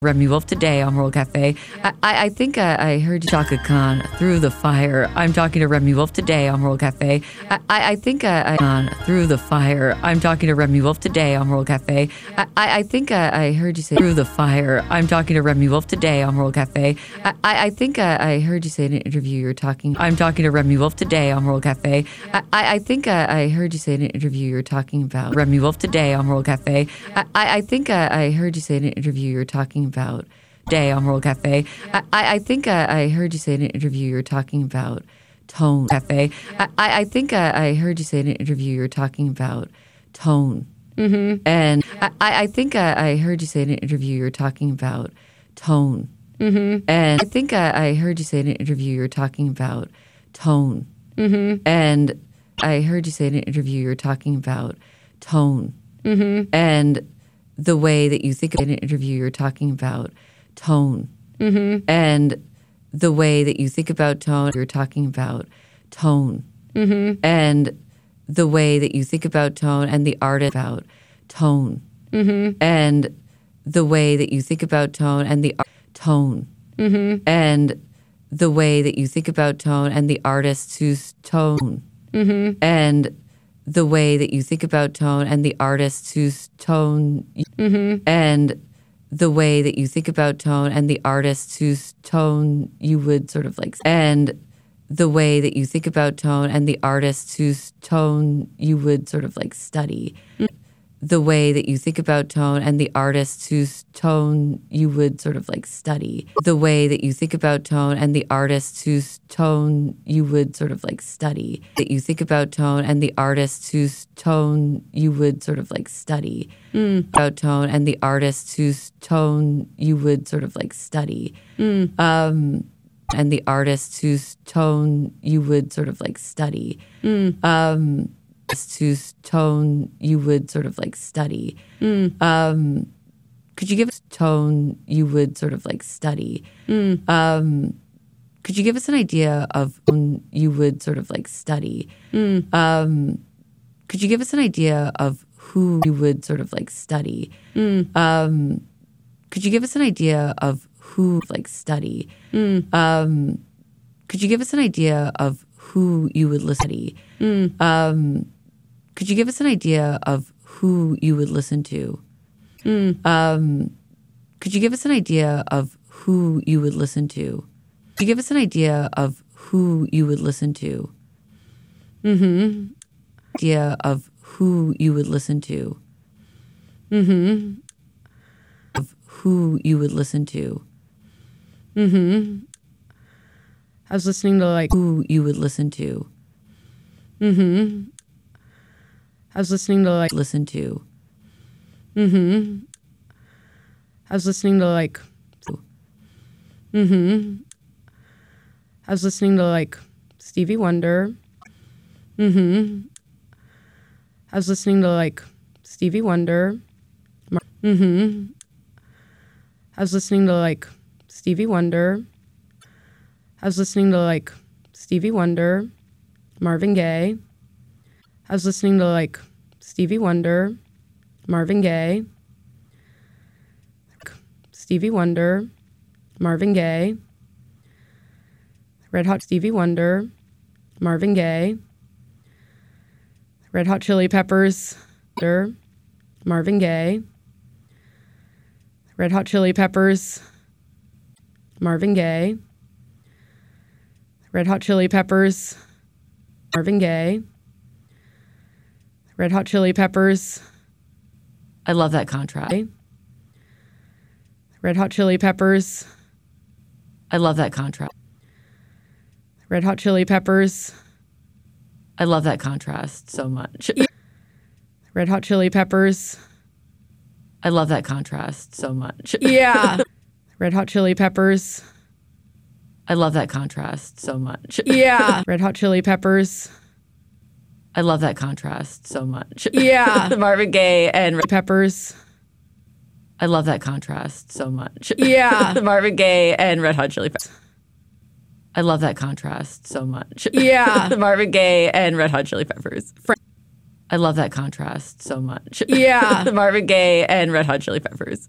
Remy Wolf today on World Cafe. I think I heard Chaka Khan through the fire. I'm talking to Remy Wolf today on World Cafe. I think I through the fire. I'm talking to Remy Wolf today on World Cafe. I think I heard you say through the fire. I'm talking to Remy Wolf today on World Cafe. I think I heard you say in an interview you're talking. I'm talking to Remy Wolf today on World Cafe. I think I heard you say in an interview you're talking about Remy Wolf today on World Cafe. I think I heard you say in an interview you're talking about day on World Cafe. I think I heard you say in an interview you're talking about tone cafe. I think I heard you say in an interview you're talking about tone. Mm-hmm. And I think I heard you say in an interview you're talking about tone. Mm-hmm. And I think I heard you say in an interview you're talking about tone. Mm-hmm. And I heard you say in an interview you're talking about tone. Mm-hmm. And the way that you think in an interview you're talking about tone. Mm-hmm. And the way that you think about tone, you're talking about tone. Mm-hmm. And the way that you think about tone and the art about tone. Mm-hmm. And the way that you think about tone and the tone. Mm-hmm. And the way that you think about tone and the artists whose tone. Mm-hmm. And the way that you think about tone and the artists whose tone. Mm-hmm. And the way that you think about tone and the artists whose tone you would sort of like, and the way that you think about tone and the artists whose tone you would sort of like study. The way that you think about tone and the artists whose tone you would sort of like study. The way that you think about tone and the artists whose tone you would sort of like study. That you think about tone and the artists whose tone you would sort of like study. About tone and the artists whose tone you would sort of like study. And the artists whose tone you would sort of like study. Whose tone you would sort of like study. Could you give us tone you would sort of like study? Could you give us an idea of you would sort of like study? Could you give us an idea of who you would sort of like study? Could you give us an idea of who like study? Could you give us an idea of who you would listen to? Could you give us an idea of who you would listen to? Could you give us an idea of who you would listen to? Could you give us an idea of who you would listen to? Mm-hmm. Idea of who you would listen to. Mm-hmm. Of who you would listen to. Mm-hmm. I was listening to like who you would listen to. Mm-hmm. I was listening to like listen to. Mm-hmm. I was listening to like. Mm-hmm. I was listening to like Stevie Wonder. Mm-hmm. I was listening to like Stevie Wonder. Mm-hmm. I was listening to like Stevie Wonder. I was listening to like Stevie Wonder, Marvin Gaye. I was listening to like Stevie Wonder, Marvin Gaye. Stevie Wonder, Marvin Gaye. Red Hot Stevie Wonder, Marvin Gaye. Red Hot Chili Peppers, Marvin Gaye. Red Hot Chili Peppers, Marvin Gaye. Red Hot Chili Peppers, Marvin Gaye. Red Hot Chili Peppers. I love that contrast. Red Hot Chili Peppers. I love that contrast. Red Hot Chili Peppers. I love that contrast so much. Red Hot Chili Peppers. I love that contrast so much. Yeah. Red Hot Chili Peppers. I love that contrast so much. Yeah. Red Hot Chili Peppers. I love that contrast so much. Yeah. The Marvin Gaye and Red Peppers. I love that contrast so much. Yeah. The Marvin Gaye and Red Hot Chili Peppers. I love that contrast so much. Yeah. The Marvin Gaye and Red Hot Chili Peppers. I love that contrast so much. Yeah. The Marvin Gaye and Red Hot Chili Peppers.